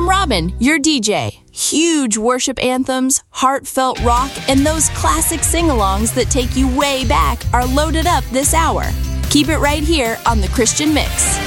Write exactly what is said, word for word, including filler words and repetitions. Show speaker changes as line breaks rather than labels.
I'm Robin, your D J. Huge worship anthems, heartfelt rock, and those classic sing-alongs that take you way back are loaded up this hour. Keep it right here on The Christian Mix.